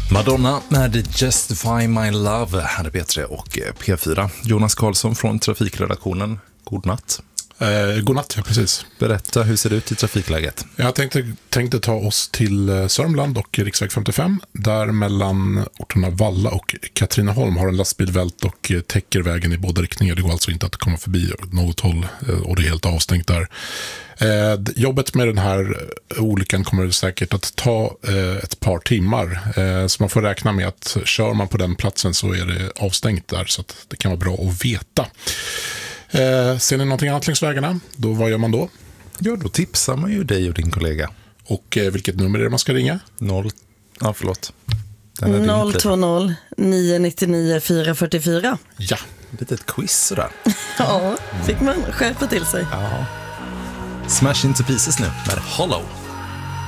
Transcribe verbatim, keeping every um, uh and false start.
Madonna med Justify My Love här är P tre och P fyra. Jonas Karlsson från trafikredaktionen. God natt. Eh, god natt, ja, precis. Berätta, hur ser det ut i trafikläget? Jag tänkte, tänkte ta oss till Sörmland och riksväg femtiofem. Där mellan orterna Valla och Katrineholm har en lastbil vält och täcker vägen i båda riktningar. Det går alltså inte att komma förbi något håll och det är helt avstängt där. Eh, jobbet med den här olyckan kommer säkert att ta eh, ett par timmar. Eh, så man får räkna med att kör man på den platsen så är det avstängt där. Så att det kan vara bra att veta. Eh, ser ni någonting annat längs vägarna? Då, vad gör man då? Ja, då tipsar man ju dig och din kollega. Och eh, vilket nummer är det man ska ringa? Noll. Ja, förlåt. noll två noll nio nio nio fyra fyra fyra. Ja. Lite ett quiz sådär. Ja, fick man skärpa till sig. Ja. Smash Into Pieces nu med Hollow.